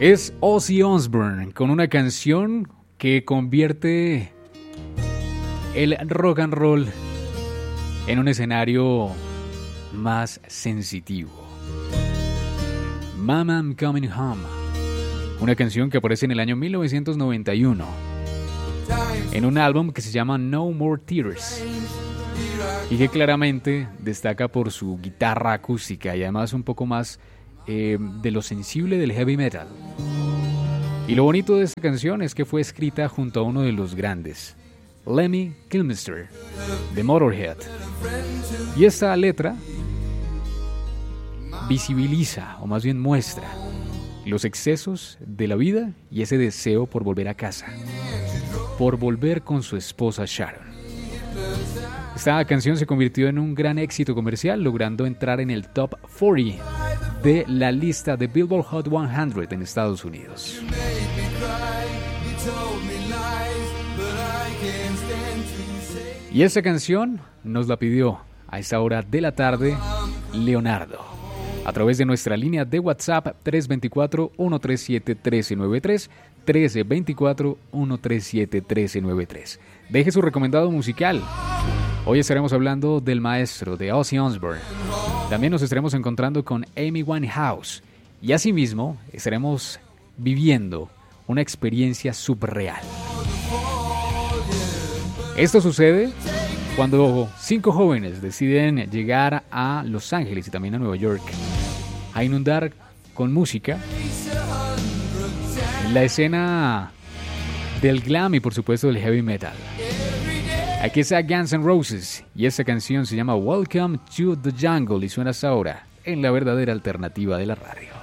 Es Ozzy Osbourne con una canción que convierte el rock and roll en un escenario más sensitivo. Mama, I'm Coming Home, una canción que aparece en el año 1991 en un álbum que se llama No More Tears y que claramente destaca por su guitarra acústica y además un poco más de lo sensible del heavy metal. Y lo bonito de esta canción es que fue escrita junto a uno de los grandes, Lemmy Kilmister, de Motorhead. Y esta letra visibiliza, o más bien muestra, los excesos de la vida y ese deseo por volver a casa, por volver con su esposa Sharon. Esta canción se convirtió en un gran éxito comercial, logrando entrar en el top 40 de la lista de Billboard Hot 100 en Estados Unidos. Y esta canción nos la pidió a esta hora de la tarde Leonardo, a través de nuestra línea de WhatsApp 324-137-1393, 1324-137-1393. Deje su recomendado musical. Hoy estaremos hablando del maestro, de Ozzy Osbourne. También nos estaremos encontrando con Amy Winehouse. Y asimismo estaremos viviendo una experiencia subreal. Esto sucede cuando 5 jóvenes deciden llegar a Los Ángeles y también a Nueva York a inundar con música la escena del glam y por supuesto del heavy metal. Aquí está Guns N' Roses y esta canción se llama Welcome to the Jungle y suena hasta ahora en la verdadera alternativa de la radio.